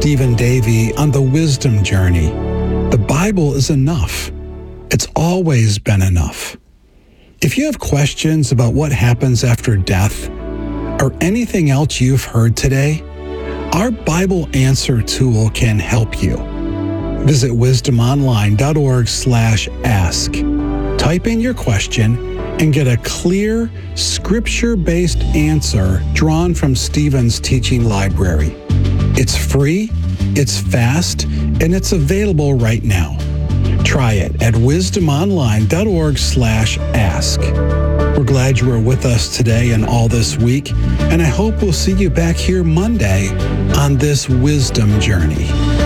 Stephen Davey on the Wisdom Journey. The Bible is enough. It's always been enough. If you have questions about what happens after death or anything else you've heard today, our Bible Answer tool can help you. Visit wisdomonline.org/ask. Type in your question and get a clear, scripture-based answer drawn from Stephen's teaching library. It's free, it's fast, and it's available right now. Try it at wisdomonline.org/ask. We're glad you were with us today and all this week, and I hope we'll see you back here Monday on this Wisdom Journey.